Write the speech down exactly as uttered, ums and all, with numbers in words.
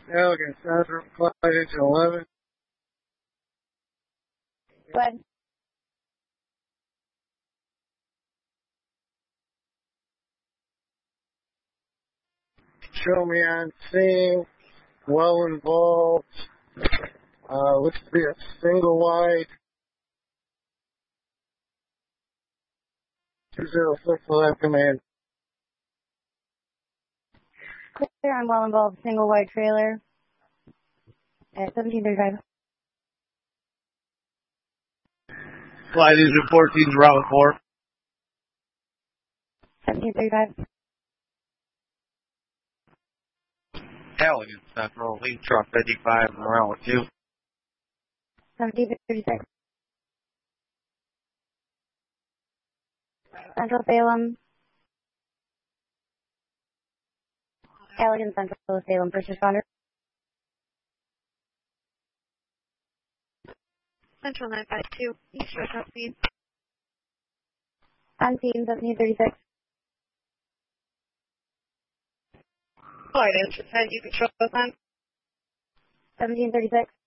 Elegant Central, flight engine eleven. Go ahead. Show me on scene, well involved. Uh, looks to be a single wide. two zero six will have command. Clear on well involved single wide trailer at seventeen thirty-five. Flight engine fourteen, Bravo four. seventeen thirty-five. Elegant Central, lead truck fifty-five, Morale two. seventeen thirty-six. Central Salem. Elegant Central Salem, first responder. Central nine five two, East West South Speed. On scene, seventeen thirty-six. Flight engine ten, you control on. seventeen thirty-six.